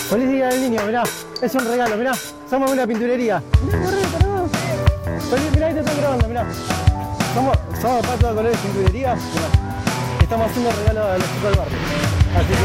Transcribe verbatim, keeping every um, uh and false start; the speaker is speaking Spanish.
Feliz día del niño, mirá. Es un regalo, mirá. Somos una pinturería. Mirá, corre, parado. Feliz, mirá, ahí te están grabando, mirá. Somos, somos Pato de Colores Pinturería. Mirá. Estamos haciendo regalo a los chicos del barrio. Así que